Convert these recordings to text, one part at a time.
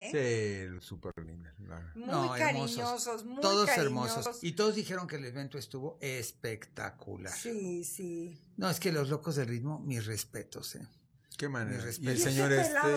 Sí, súper linda. Muy cariñosos, muy todos cariñosos. hermosos. Y todos dijeron que el evento estuvo espectacular. Sí, sí. No, es que los locos del ritmo, mis respetos, Qué manera. Mis Y el respetos. señor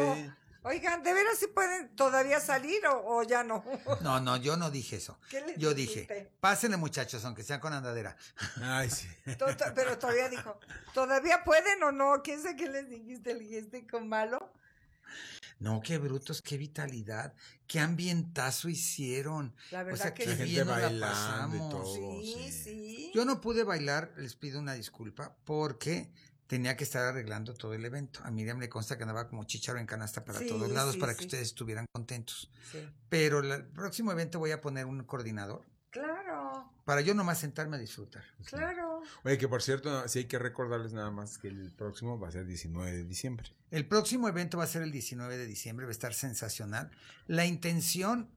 Oigan, ¿de veras sí pueden todavía salir o ya no? No, yo no dije eso. ¿Qué les Yo dijiste? dije, pásenle muchachos, aunque sean con andadera. Ay, sí. Pero todavía dijo, ¿todavía pueden o no? ¿Quién sabe qué les dijiste? ¿Le dijiste con malo? No, qué brutos, qué vitalidad, qué ambientazo hicieron. La verdad o sea, que qué sí. bien nos la bailando y pasamos. todo. Sí. Yo no pude bailar, les pido una disculpa, porque tenía que estar arreglando todo el evento. A Miriam le consta que andaba como chícharo en canasta para todos lados para que ustedes estuvieran contentos. Sí. Pero el próximo evento voy a poner un coordinador. Claro. Para yo nomás sentarme a disfrutar. Claro. Oye, que por cierto, sí hay que recordarles nada más que el próximo va a ser 19 de diciembre. El próximo evento va a ser el 19 de diciembre, va a estar sensacional. La intención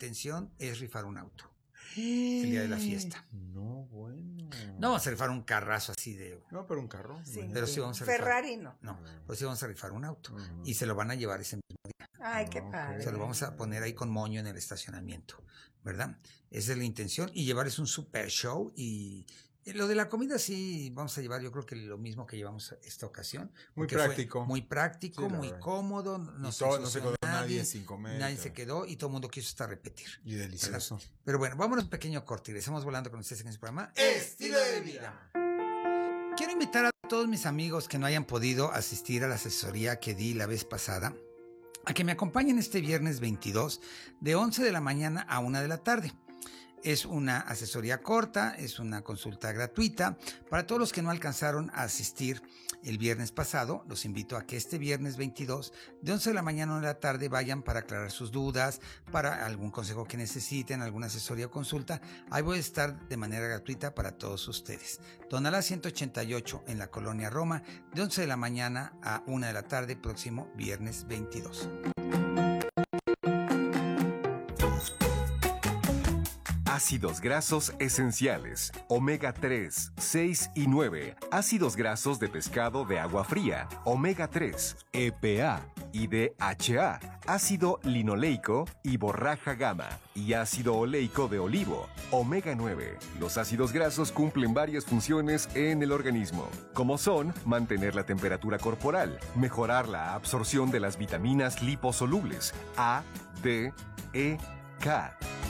es rifar un auto. El día de la fiesta. No, bueno. No vamos a rifar un carrazo así de... No, pero un carro. Sí. Pero sí vamos a rifar. Ferrari no. No, pues sí vamos a rifar un auto. Y se lo van a llevar ese mismo día. Ay, qué padre. Se lo vamos a poner ahí con moño en el estacionamiento, ¿verdad? Esa es la intención. Y llevarles un super show. Y lo de la comida sí vamos a llevar, yo creo que lo mismo que llevamos esta ocasión. Muy Porque práctico. Muy práctico, Sí, muy verdad. cómodo. No se se quedó nadie sin comer. Nadie se quedó y todo el mundo quiso hasta repetir. Y delicioso. ¿Verdad? Pero bueno, vámonos a un pequeño corte y regresamos volando con ustedes en este programa. Estilo de vida. Quiero invitar a todos mis amigos que no hayan podido asistir a la asesoría que di la vez pasada a que me acompañen este viernes 22 de 11 de la mañana a 1 de la tarde. Es una asesoría corta, es una consulta gratuita. Para todos los que no alcanzaron a asistir el viernes pasado, los invito a que este viernes 22 de 11 de la mañana a 1 de la tarde vayan para aclarar sus dudas, para algún consejo que necesiten, alguna asesoría o consulta. Ahí voy a estar de manera gratuita para todos ustedes. Tonalá 188 en la Colonia Roma, de 11 de la mañana a 1 de la tarde, próximo viernes 22. Ácidos grasos esenciales, omega 3, 6 y 9, ácidos grasos de pescado de agua fría, omega 3, EPA y DHA, ácido linoleico y borraja gamma y ácido oleico de olivo, omega 9. Los ácidos grasos cumplen varias funciones en el organismo, como son mantener la temperatura corporal, mejorar la absorción de las vitaminas liposolubles A, D, E, K,